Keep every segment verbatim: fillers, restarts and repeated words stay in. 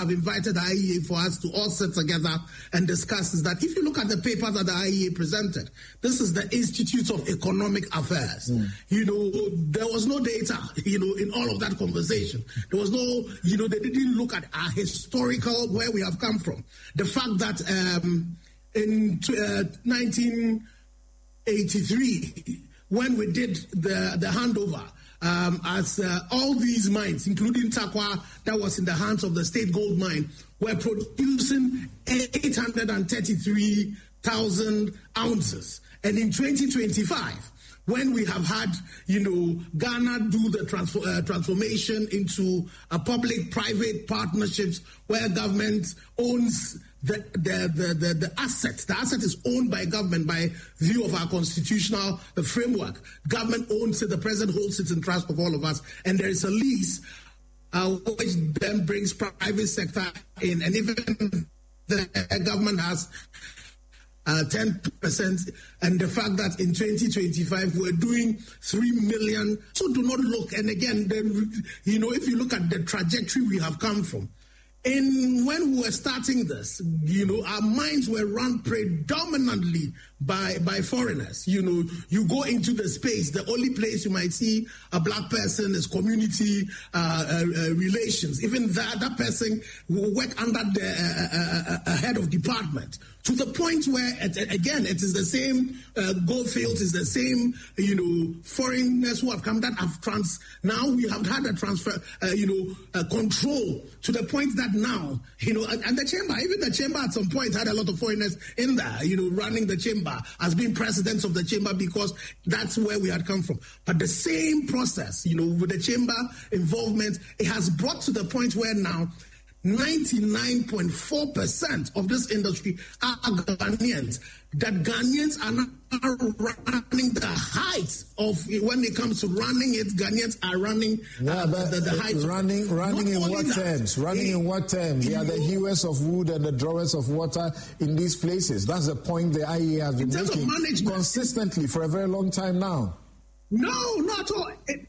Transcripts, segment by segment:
have invited the I E A for us to all sit together and discuss is that if you look at the paper that the I E A presented, this is the Institute of Economic Affairs. Mm. You know, there was no data, you know, in all of that conversation. There was no, you know, they didn't look at our historical, where we have come from. The fact that um, in uh, nineteen eighty-three, when we did the, the handover, Um, as uh, all these mines, including Takwa, that was in the hands of the State Gold Mine, were producing eight hundred thirty-three thousand ounces. And in twenty twenty-five, when we have had, you know, Ghana do the transfer, uh, transformation into a public-private partnerships where government owns the the, the the the asset. The asset is owned by government by view of our constitutional uh, framework. Government owns it, the president holds it in trust of all of us, and there is a lease uh, which then brings private sector in, and even the government has Uh, ten percent, and the fact that in twenty twenty-five we're doing three million. So do not look, and again, the, you know, if you look at the trajectory we have come from, and when we were starting this, you know, our minds were run predominantly by by foreigners. You know, you go into the space, the only place you might see a black person is community uh, uh, uh, relations. Even that that person will work under the uh, uh, uh, head of department. To the point where, again, it is the same uh, Goldfields, is the same, you know, foreigners who have come that have trans. Now we have had a transfer, uh, you know, uh, control to the point that now, you know, and, and the chamber, even the chamber at some point had a lot of foreigners in there, you know, running the chamber as being presidents of the chamber because that's where we had come from. But the same process, you know, with the chamber involvement, it has brought to the point where now ninety-nine point four percent of this industry are Ghanaians. That Ghanaians are not running the heights of, when it comes to running it, Ghanaians are running yeah, uh, the, the heights. Running, running in what that, terms? Running in what terms? They are the hewers of wood and the drawers of water in these places. That's the point the I E A has been making consistently for a very long time now. No, not at all. It,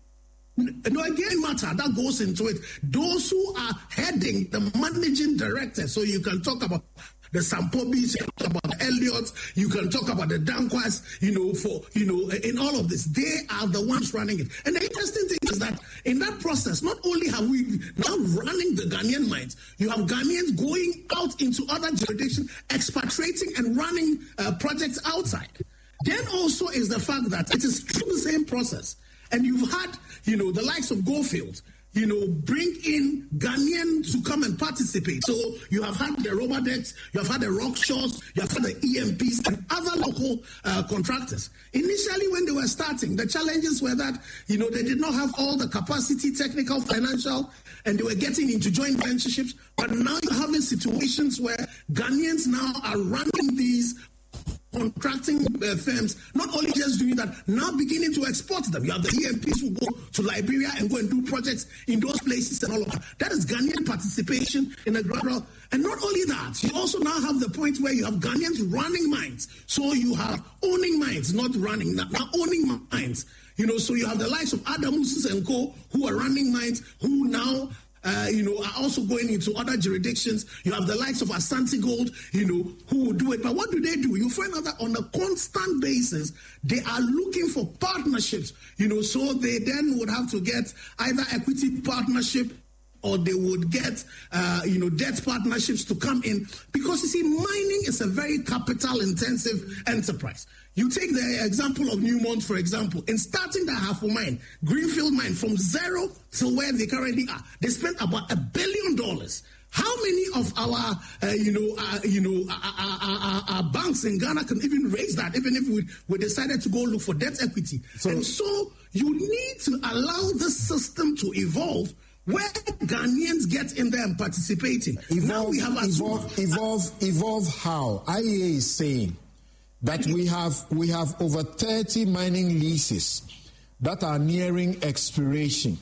No, again, matter that goes into it. Those who are heading the managing director, so you can talk about the Sampobis, you can talk about the Elliots, you can talk about the Dankwas, you know, for, you know, in all of this, they are the ones running it. And the interesting thing is that in that process, not only have we now running the Ghanaian mines, you have Ghanaians going out into other jurisdictions, expatriating and running uh, projects outside. Then also is the fact that it is through the same process. And you've had, you know, the likes of Goldfield, you know, bring in Ghanaians to come and participate. So you have had the Robadex, you have had the Rockshaws, you have had the E M Ps and other local uh, contractors. Initially, when they were starting, the challenges were that, you know, they did not have all the capacity, technical, financial, and they were getting into joint ventureships. But now you're having situations where Ghanaians now are running these contracting uh, firms, not only just doing that, now beginning to export them. You have the E M Ps who go to Liberia and go and do projects in those places and all of that. That is Ghanaian participation in a gradual. And not only that, you also now have the point where you have Ghanaians running mines. So you have owning mines, not running, now owning mines. You know, so you have the likes of Adamusis and Co. who are running mines, who now Uh, you know, are also going into other jurisdictions. You have the likes of Asante Gold, you know, who will do it. But what do they do? You find out that on a constant basis, they are looking for partnerships, you know, so they then would have to get either equity partnership or they would get, uh, you know, debt partnerships to come in. Because, you see, mining is a very capital-intensive enterprise. You take the example of Newmont, for example. In starting the Ahafo mine, Greenfield mine, from zero to where they currently are, they spent about a billion dollars. How many of our, uh, you know, uh, you know, our, our, our banks in Ghana can even raise that, even if we, we decided to go look for debt equity? So, and so you need to allow this system to evolve, where Ghanaians get in there and participating. Evolve, now we have evolve, evolve, evolve how? I E A is saying that we have we have over thirty mining leases that are nearing expiration,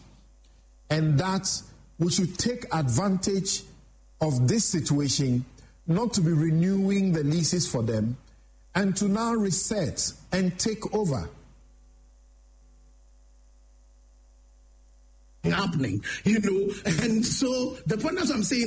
and that we should take advantage of this situation, not to be renewing the leases for them, and to now reset and take over. Happening, you know, and so the point that I'm saying